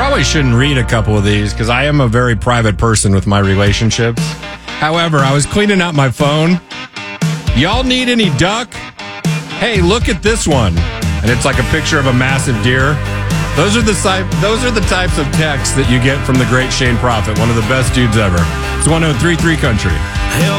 probably shouldn't read a couple of these because I am a very private person with my relationships. However, I was cleaning out my phone. Y'all need any duck? Hey, look at this one. And it's like a picture of a massive deer. Those are the types of texts that you get from the great Shane Prophet, one of the best dudes ever. It's 103.3 Country. Hell